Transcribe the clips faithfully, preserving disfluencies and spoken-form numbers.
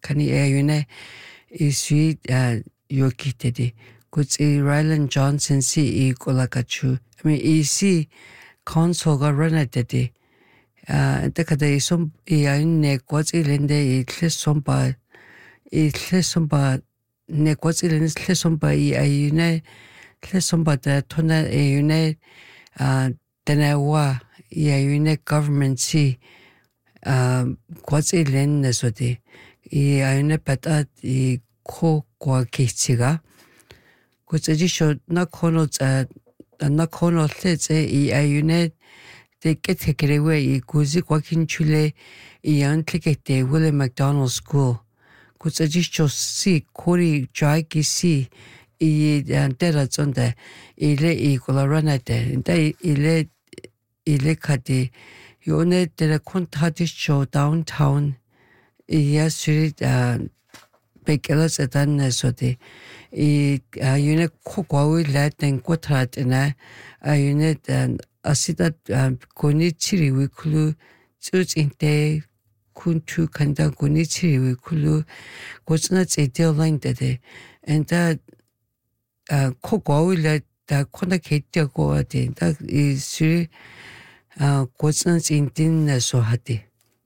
kani ayune isui yokitedi kutsi Ryland Johnson si I kolakachu I mean isi council ga run dedi enta kada isum I ayune kwatsi lende I tlesomba I tlesomba ne kwatsi lende tlesomba I ayune tlesomba da tona ayune tenawa I ayune government si kwatsi lende sodi I ayune pata I ko kwa kichiga kutsi sho na kono tsa na kono tletse I ayune de ketekerewe I kuzi kwa kinchule I yantikete William McDonald School kutsi sho si kori jai si I dera zonde ile I kolarana de nda ile ile kati yone dera kontati sho downtown I street Bekelas etan nesodi I ayune kokwawi laten kotrat na ayune asida koni chiri wikulu tsutsinte kuntu kanda koni chiri wikulu kotsna tsetel line dede enta kokwawi lat da kona ketia ko ade da isi kotsna tsintin neso hade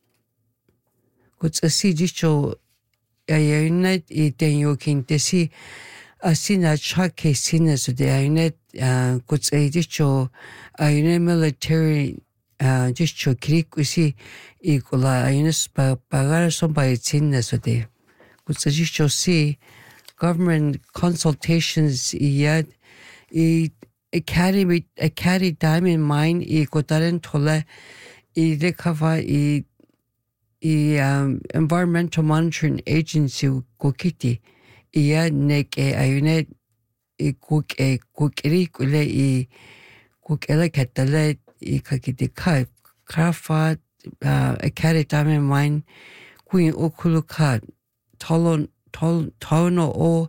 kotsa si jicho ayune I tenyo kintesi asina chake sina so de ayune kutsa jicho ayune military jicho krikusi ikola ayune pagar somba itinna so de kutsa jicho si government consultations yad I academy academy diamond mine I kotaren tola I recover I I um, Environmental Monitoring Agency kokiti iya neke ayune I kuk e kukiri kule I kukela katale I kakiti ka krafa akari dame mine kuin okulu ka tolon tol tono o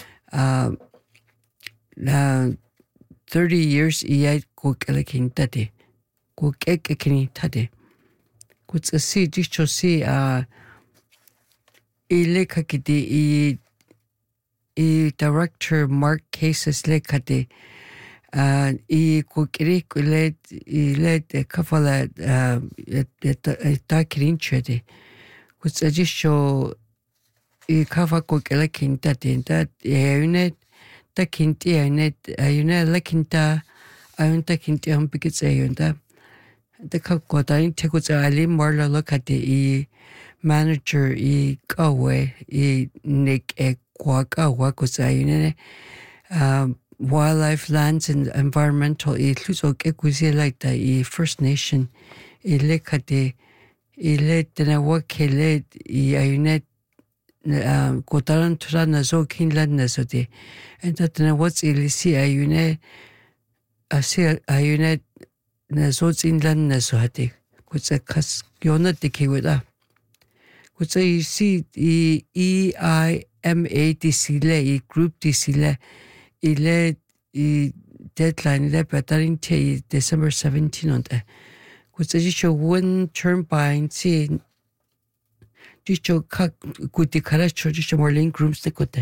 na thirty years iya kukela kintade kukeke kini tade kutsa si jicho si ile kakiti I I director Mark Cases le kati I kukiri kule ile kafala ta kirinchede kutsa jicho I kafa kukela kinta tinta ayune ta kinti ayune ayune la kinta ayun ta kinti ambikitsa ayunda the Kodain Tikutz Ali Marla look at the manager e kawe e Nick e Kwaka Wakuzayune um wildlife lands and environmental e Luso Ekuzi like the e First Nation e lekate e let na wakele e ayunet um Kodaran Turana zo kinland nasode and that na what's ilisi ayune asi ayunet na sozinland na so hati kutsa kas yona dikiwida kutsa isi I E I M A disile I group disile ile I deadline ile batarin te December seventeenth on the kutsa jisho one term by si jisho ka kuti karacho jisho morling groups de kote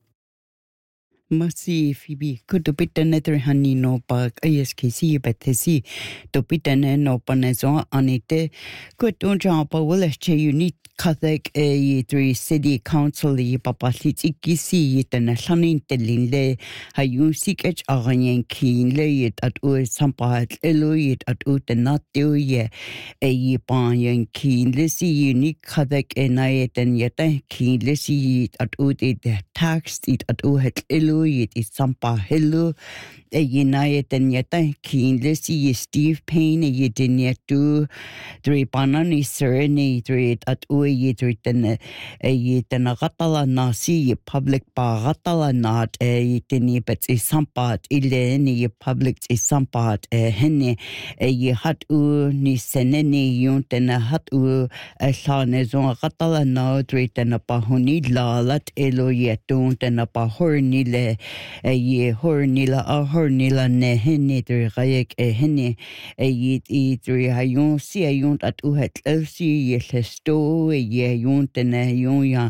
Masi Phoebe could put another honey no bug A S K C but the sea to put an no panezo on it could don't jump a will you need Catholic a three city council papa sitiki see it and a sunning telling le how you seek each arranging keen lay it at all some part eloid at out and not do ye a pan keen lissy unique Catholic and I and yet keen lissy it at out it taxed it at all het it is sampa hello a united and yet keen lissy Steve Payne a yet in yet two three banani serene three at all ye written a yet and a ratala nasi public pa ratala not a tini but is sampat ileni public is sampat a henne a ye hat u ni seneni yunt and a hat u a sanezon ratala now written a pahuni la lat elo yet don't and a pahornile a ye hornila a hornila ne henne three rayek a henne a yet e three hayon si a yunt at u het elsi ye testo ye yunt and a yon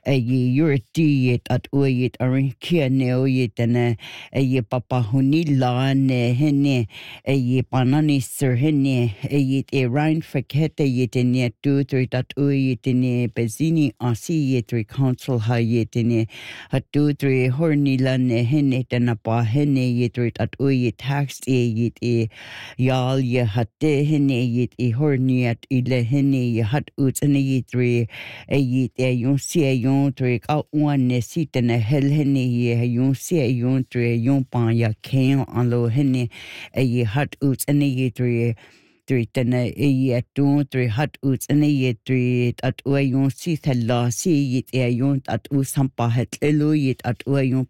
e ye yurti at uyit arin kia neo yit and e ye papa huni la ne hene e ye panani sir hene e yit e rain fakete yit in ye two three at uyit in ye bezini asi yit three council ha yit in ye at two three horny la ne hene tena pa hene yit at uyit tax e yit e yal ye hatte hene yit e horny at ile hene ye hat ut and ye three e yit e yon si e yon three out one ne sit and a hell hene ye yon si e yon three yon pan ya ken on lo hene e ye hat ut and ye three three tena e ye two three hat ut and ye three at u yon si thella si yit e yon at u sampa het elo yit at u yon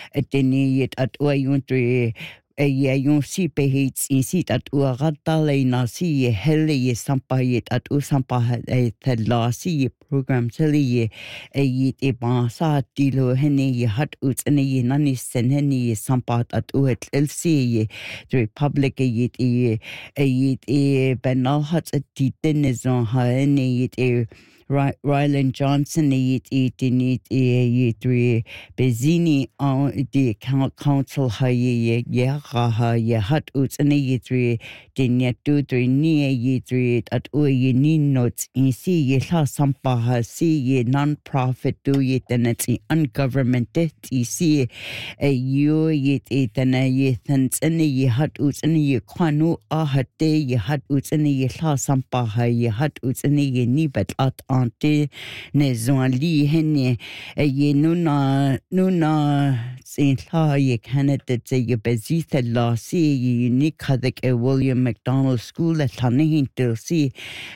eteni yit at u yon three e ye yon si pe hits in sit at u rata le na si ye hele ye sampa yit at u sampa e thella si ye program tele ye e yit e ba sa tilo hene ye hat ut and ye nani sen hene ye sampa at u het el si ye the republic e yit e e yit e benal hat a titenizon ha hene yit e Ryland Johnson yit it in it e three bezini on the council ha ye ye ha ye hat ut and ye three den ye two three ni ye three at u ye ni notes in see ye la sampa ha see ye non-profit do ye then it's ungovernmented e see a you yit it and ye thans and ye hat ut and ye kwanu a hat ye hat ut and ye la sampa ha ye hat ut and ye ni but at ante ne zonli hene ye nuna nuna sin la ye candidate ye bezita la see ye unique hadik a William McDonald School at Tanahin to see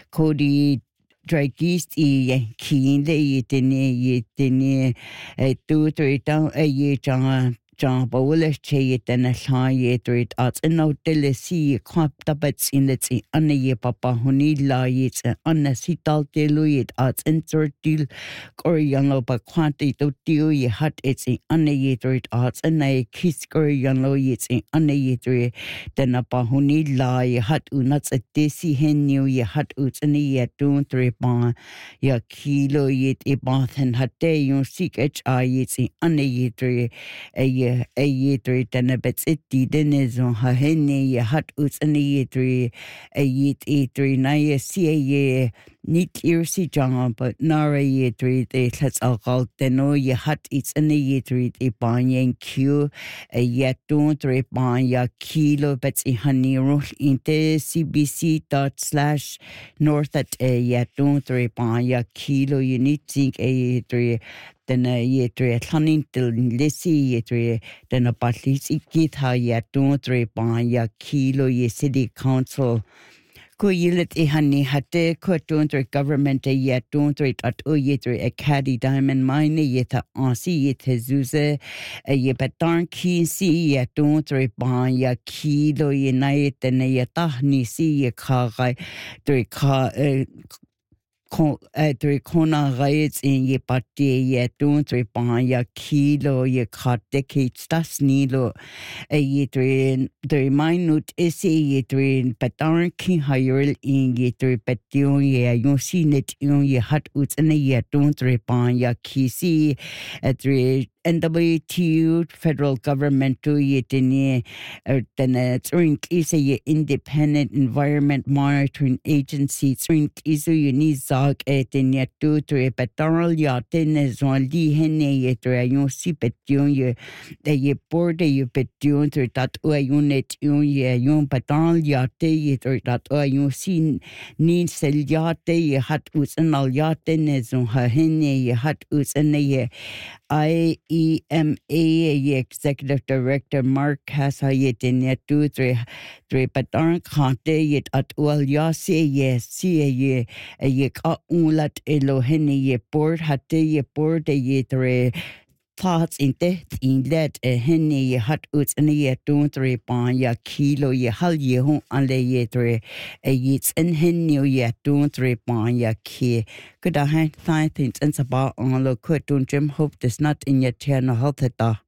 Cody Dragist e keen de ye tene ye tene e two three down a ye jang John Bowles Chayet and a shy treat arts and no delisi crop tappets in the sea anna ye papa huni la yits anna sital deluit arts and thirty or young opa quanti to deal ye hat it's in anna ye treat arts and a kiss or young lo yits in anna ye three then a pahuni la ye hat unuts a desi hen new ye hat uts and ye two three bon ya kilo yit a bath and hat day you seek h i yits in anna ye three a a ye three tena bets it didn't on ha hene ye hat uts and ye three a yit e three na ye see a ye neat ear si jang but nara ye three they let's alcohol teno ye hat it's and ye three a banyan q a yet two three ban ya kilo bets i honey roll inte cbc dot slash north at a yet two three ban ya kilo you need think a three then a ye three hunting till lissy ye three then a patlis ikit ha ye two three ban ya kilo ye city council ko yilet e hani hatte ko tondre government e ye tondre at o ye three a caddy diamond mine ye ta ansi ye tezuze e ye betan ki si ye tondre ban ya kilo ye night and ye tahni si ye kha three ka Con three kona raids in ye party ye two three pan ya kilo ye cut decades das nilo a ye three three minute is ye three pattern ki higher in ye three petion ye you see net in ye hat ut and ye two three pan ya kisi a three N W T U federal government to ye tene then drink is a independent environment monitoring agency drink is a unique zag et in ye two three petrol ya tene zon li hene ye tre yon si petion ye de ye board ye petion tre dat o unit yon ye yon petrol ya te ye tre dat o yon si ni sel ya te ye hat us anal ya tene zon ha hene ye hat us ene ye I E M A Executive Director Mark Hasayet in yet two three three pattern kante yet at well ya say yes see ye a ye ka ulat elohene ye board hatte ye board ye three thoughts in death in let a henne ye hat uts and ye two three pan ya kilo ye hal ye hon an le ye three a yits and henne ye two three pan ya ki good a hand thing things and about on lo quit don't Jim hope there's not in your channel health at all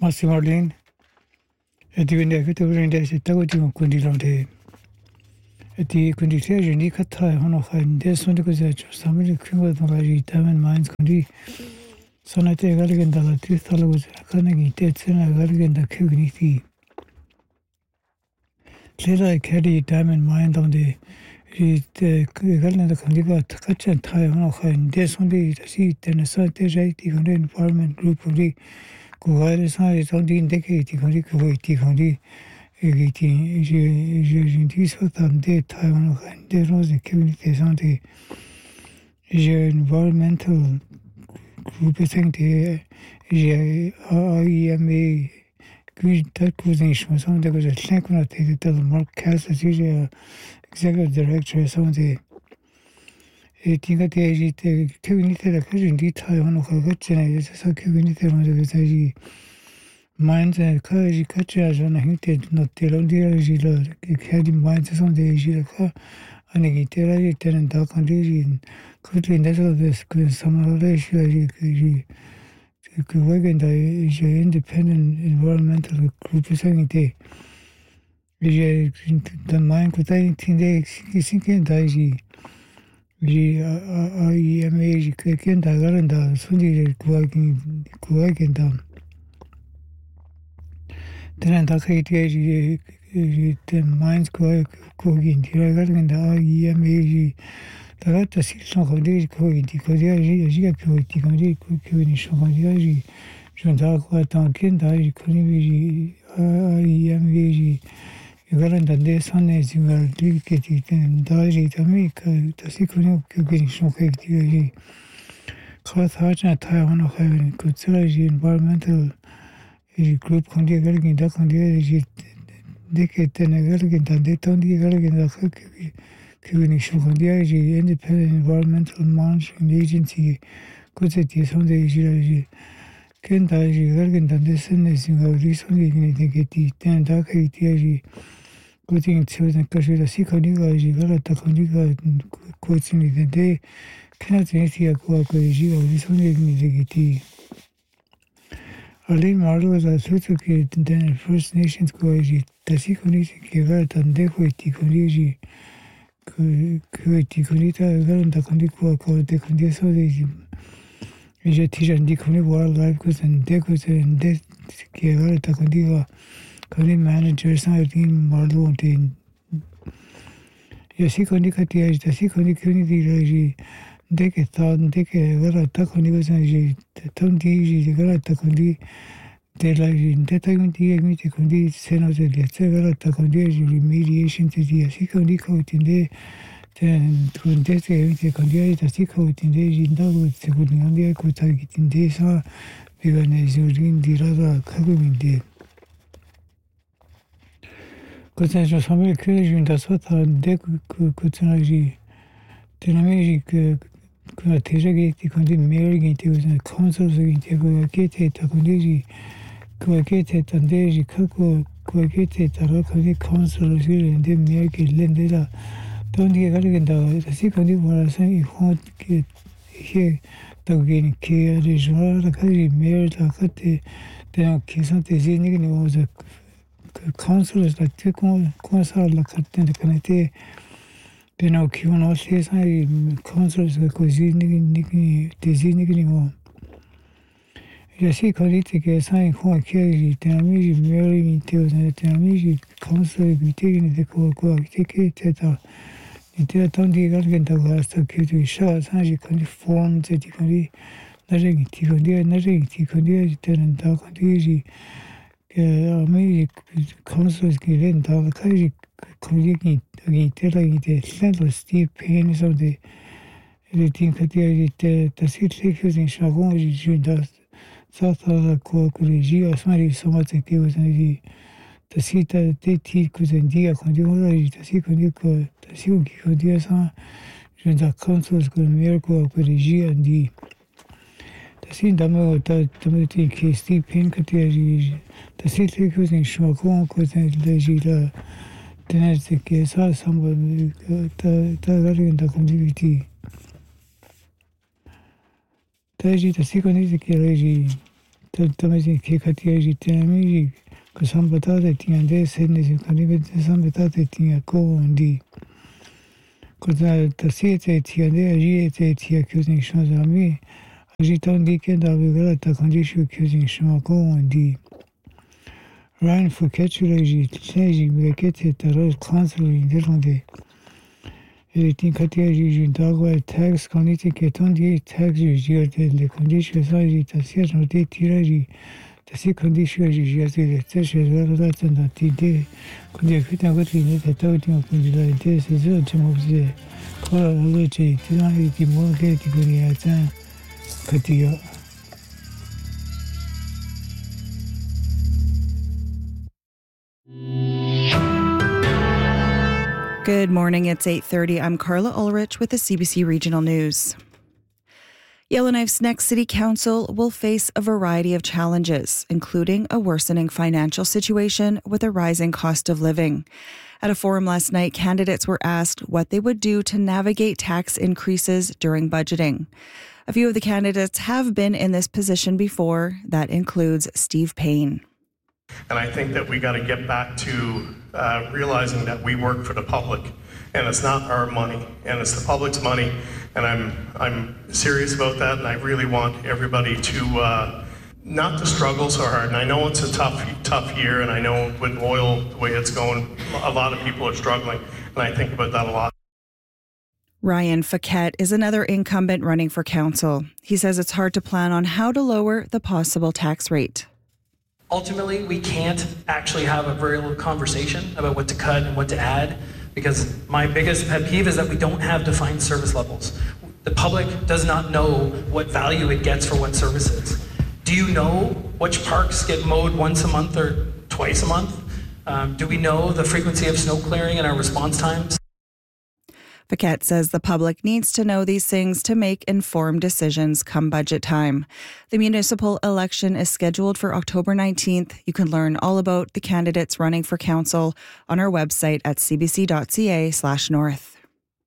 Massimarlin e divenne che tu rende se tu ti con di lonte The condition unique at time on a hand, there's one because I just somebody came with my diamond mines condi. Sonate Gallagher, the two fellows, Carnegie, Tets and a Gallagher, the Cugnity. Later I carry diamond mine on the Gallagher, the Condiva, Touch and tie on a hand, there's one day to see then a Sunday right, the environment group of the Guaris is on the indicate, the Condi, the Condi. eighteen j'ai dit soixante-dix Taiwan des roses communautés santé j'ai environmental group santé j'ai A I M A que ta cousin chanson de que j'ai cinq minutes de le mark cast j'ai executive director santé et tinga te j'ai communauté la que j'ai dit Taiwan ko gotchene ça communauté on de ça Mines and Kaji Kachas on a hinted not Telodia Gila, Kadi Mines on the Gilaka, and a guitar tenant dark on region. Quickly nettle this good summer ratio. Wagon is your independent environmental group saying day. The mine could anything they sinking daisy. The I E M A Kakan Dagaranda, Sunday Kuagan down. Then the K T A the mines go in the regarding the I E M A. The latter six of days go in the Kodia, the Kodia, Kukish of the Jondaku, Tonkin, the Kunibi, I E M A. You got on the Sundays, you are dedicated and died to make the secret of Kukish of the Cloth Hajna Taiwan of having considered environmental. Group condi galgin da condi decade tene galgin da de tondi galgin da kuni shogondi independent environmental monitoring agency kuzeti sonde ji ken da ji galgin da de sene singa risoni ni decade ten da kai ji kuting chosen kashi da sikoni ga ji gala ta condi ga kutsini de de kenati ya ko ko ji risoni ni decade Ali model is a suzuki then First Nations Koiji, the Sikonisi Kivat and Dequiti Koniji Kuiti Kunita, and the Kondikua called the Kondiso, is a teacher and Dikoni wildlife goods and decos and death Kivat, the Kondiva, Kondi manager, Saladin model. Yasikondikatia, the Sikoni Kuniti, Deke thought, Deke, Vera Takoni was a Tondi, the Gara Takondi, de la Detagundi, Emiti Condi, Senator, the Severa Takondi, remediation to the Sikonico in the then to investigate the Condia, the Sico in the Jindago, Segundi, could take it in days, began as using the rather Kagum day. Because I was some occasion that's what I did could say. Tenamiji could take the Condi marrying into the councils against the Gate, Takondi, Kuakete, and Deji Kako, Kuakete, Tarakoni councils, and then Merki Lendela. Don't get elegant. The second one I saying you won't get here. The getting care is rather carry married a cate. Then Kisante Zinning was a councillors like Tikon, Consul, like Captain Canete. Then I'll kill no says I councillors like Zinning, Nicky, the Zinning. You see, Colletti sign who carry Tamiji marrying to the Tamiji council be taken the Coco ticket. Inter Tondi Gargan the last acute shots, and she can form the Ticoni, nothing Ticonia, nothing Ticonia, tenant dog on the Amazing councils given dog, Kaji collecting again, telling the central steep pains of the editing the seat in Chagon, does South of the Cocorigi, or somebody so much active the the seat that they teach and dear conduct, the second the Suki Codia, the councils could miracle of Corigi and the the scene damo that the case deep in Cotia, the city in Chagon, because the Legila, the next case, someone the the continuity. The second is the Kiriji, the Tomasi Kikatiaji Tamiji, because some batata and they said you can even some batata thing a co on D. Kuda tasi te tiande aji te tia accusing shazami. Aji tandi ke da vigala ta condition accusing shmako di. Ryan Fouquet-Chulaji, Chaji, Megakete, Taros, Council, Indirande. Editing Katiaji, Jindagua, Tags, Coniti, Ketondi, Tags, Giorde, Le Condition, Saji, Tasia, Note, Tiraji, Tasi Condition, Giorde, Tasha, Velat, and the T D, Condiacita, Gotri, the Touting of Kundila, Tess, Jimobze, Kola, Loche, Tinari, Timorgate, Guriata, Katia. Good morning, it's eight thirty. I'm Carla Ulrich with the C B C Regional News. Yellowknife's next city council will face a variety of challenges, including a worsening financial situation with a rising cost of living. At a forum last night, candidates were asked what they would do to navigate tax increases during budgeting. A few of the candidates have been in this position before. That includes Steve Payne. And I think that we got to get back to uh, realizing that we work for the public, and it's not our money, and it's the public's money. And I'm I'm serious about that, and I really want everybody to uh, not to struggle so hard. And I know it's a tough tough year, and I know with oil the way it's going, a lot of people are struggling, and I think about that a lot. Ryan Fouquet is another incumbent running for council. He says it's hard to plan on how to lower the possible tax rate. Ultimately, we can't actually have a very little conversation about what to cut and what to add, because my biggest pet peeve is that we don't have defined service levels. The public does not know what value it gets for what services. Do you know which parks get mowed once a month or twice a month? Um, do we know the frequency of snow clearing and our response times? Fouquet says the public needs to know these things to make informed decisions come budget time. The municipal election is scheduled for October nineteenth. You can learn all about the candidates running for council on our website at cbc.ca slash north.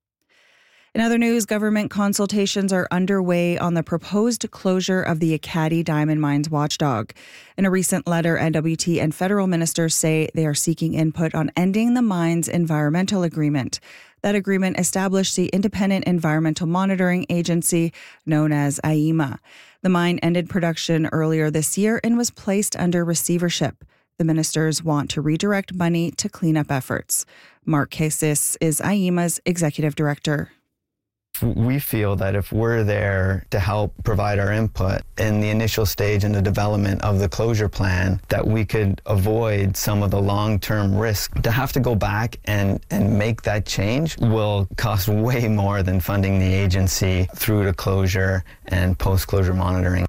In other news, government consultations are underway on the proposed closure of the Ekati Diamond Mines watchdog. In a recent letter, N W T and federal ministers say they are seeking input on ending the mine's environmental agreement. That agreement established the Independent Environmental Monitoring Agency, known as I E M A. The mine ended production earlier this year and was placed under receivership. The ministers want to redirect money to cleanup efforts. Mark Cassis is I E M A's executive director. We feel that if we're there to help provide our input in the initial stage in the development of the closure plan, that we could avoid some of the long-term risk. To have to go back and, and make that change will cost way more than funding the agency through to closure and post-closure monitoring.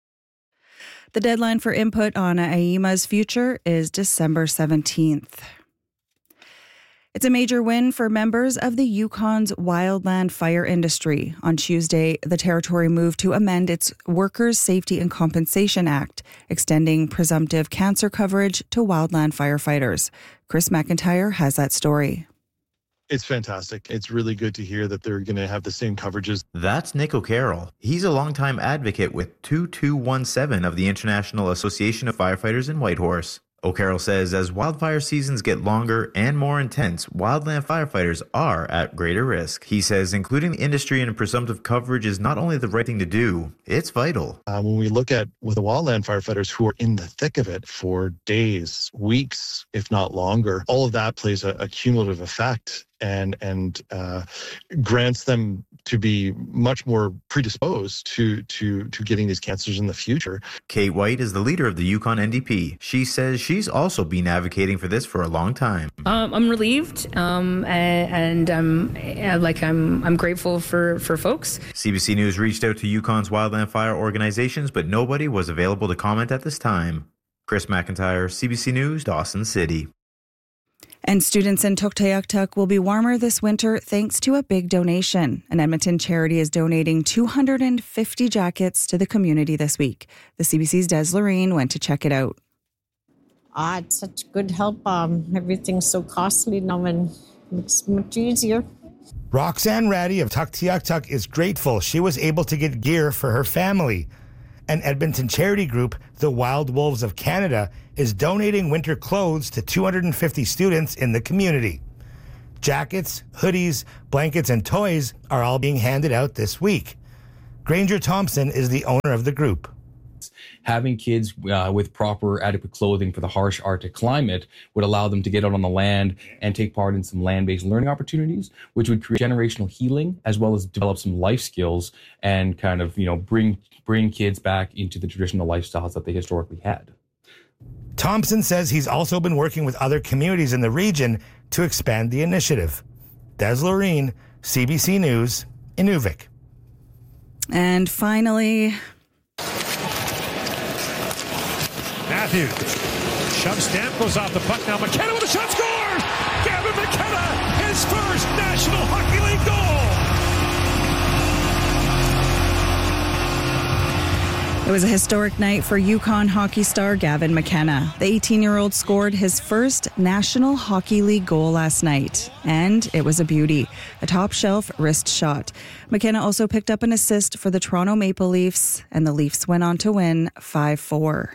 The deadline for input on I E M A's future is December seventeenth. It's a major win for members of the Yukon's wildland fire industry. On Tuesday, the territory moved to amend its Workers' Safety and Compensation Act, extending presumptive cancer coverage to wildland firefighters. Chris McIntyre has that story. It's fantastic. It's really good to hear that they're going to have the same coverages. That's Nick O'Carroll. He's a longtime advocate with two two one seven of the International Association of Firefighters in Whitehorse. O'Carroll says as wildfire seasons get longer and more intense, wildland firefighters are at greater risk. He says including the industry in presumptive coverage is not only the right thing to do, it's vital. Uh, when we look at with the wildland firefighters who are in the thick of it for days, weeks, if not longer, all of that plays a, a cumulative effect and and uh, grants them to be much more predisposed to, to, to getting these cancers in the future. Kate White is the leader of the Yukon N D P. She says she's also been advocating for this for a long time. Um, I'm relieved, um, and I'm uh, like I'm I'm grateful for, for folks. C B C News reached out to Yukon's wildland fire organizations, but nobody was available to comment at this time. Chris McIntyre, C B C News, Dawson City. And students in Tuktoyaktuk will be warmer this winter thanks to a big donation. An Edmonton charity is donating two hundred fifty jackets to the community this week. The C B C's Des Lorraine went to check it out. Ah, it's such good help. Um, everything's so costly now and it's much easier. Roxanne Ratty of Tuktoyaktuk is grateful she was able to get gear for her family. An Edmonton charity group, the Wild Wolves of Canada, is donating winter clothes to two hundred fifty students in the community. Jackets, hoodies, blankets, and toys are all being handed out this week. Granger Thompson is the owner of the group. Having kids uh, with proper, adequate clothing for the harsh Arctic climate would allow them to get out on the land and take part in some land-based learning opportunities, which would create generational healing as well as develop some life skills and kind of, you know, bring bring kids back into the traditional lifestyles that they historically had. Thompson says he's also been working with other communities in the region to expand the initiative. Des Loreen, C B C News, Inuvik. And finally, Matthews shoves Stamkos off the puck. Now McKenna with a shot, scores! Gavin McKenna, his first National Hockey League goal! It was a historic night for Yukon hockey star Gavin McKenna. The eighteen-year-old scored his first National Hockey League goal last night, and it was a beauty, a top-shelf wrist shot. McKenna also picked up an assist for the Toronto Maple Leafs, and the Leafs went on to win five four.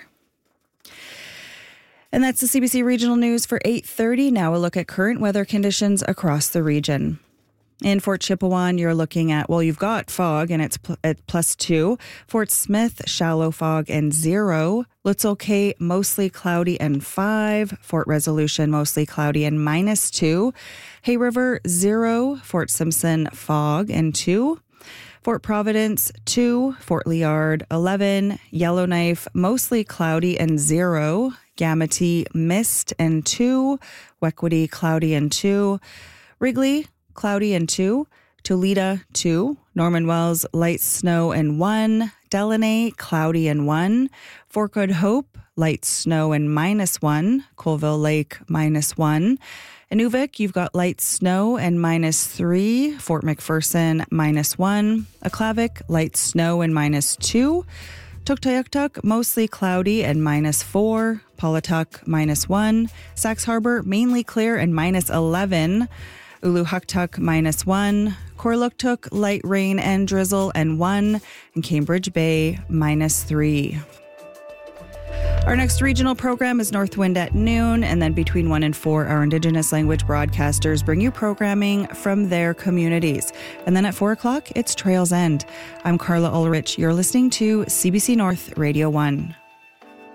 And that's the C B C Regional News for eight thirty. Now a look at current weather conditions across the region. In Fort Chipewyan, you're looking at, well, you've got fog and it's pl- at plus two. Fort Smith, shallow fog and zero. Litzel K, mostly cloudy and five. Fort Resolution, mostly cloudy and minus two. Hay River, zero. Fort Simpson, fog and two. Fort Providence, two. Fort Liard, eleven. Yellowknife, mostly cloudy and zero. Gamity, mist and two. Wequity, cloudy and two. Wrigley, cloudy and two. Toledo, two. Norman Wells, light snow and one. Delaney, cloudy and one. Fort Good Hope, light snow and minus one. Colville Lake, minus one. Inuvik, you've got light snow and minus three. Fort McPherson, minus one. Aklavik, light snow and minus two. Tuktoyaktuk, mostly cloudy and minus four. Paulatuk, minus one. Sax Harbor, mainly clear and minus eleven. Uluhuktuk, minus one. Korluktuk, light rain and drizzle and one. And Cambridge Bay, minus three. Our next regional program is Northwind at noon, and then between one and four, our Indigenous language broadcasters bring you programming from their communities. And then at four o'clock, it's Trails End. I'm Carla Ulrich. You're listening to C B C North Radio one.